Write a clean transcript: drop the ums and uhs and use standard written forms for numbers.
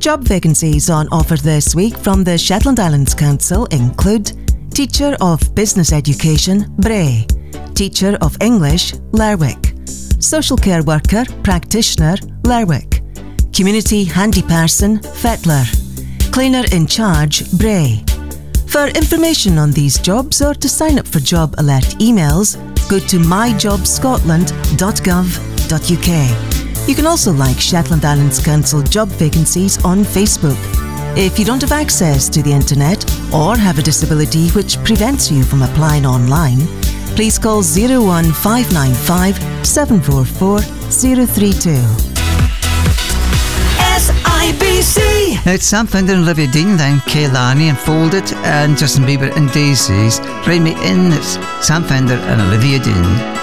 Job vacancies on offer this week from the Shetland Islands Council include Teacher of Business Education, Bray, Teacher of English, Lerwick, Social Care Worker, Practitioner, Lerwick, Community Handy Person, Fettler, Cleaner in Charge, Bray. For information on these jobs or to sign up for job alert emails, go to myjobscotland.gov.uk. You can also like Shetland Islands Council job vacancies on Facebook. If you don't have access to the internet or have a disability which prevents you from applying online, please call 01595 744 032. SIBC! It's Sam Fender and Olivia Dean, then Kehlani and Folded, and Justin Bieber and Daisies. Write me in, it's Sam Fender and Olivia Dean.